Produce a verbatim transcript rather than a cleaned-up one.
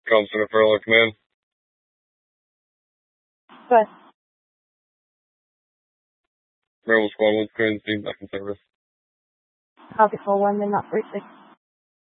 Com Center Federal Command. Good. Maryland Squad one, clearing the scene, back in service. Copy for one, then not three six.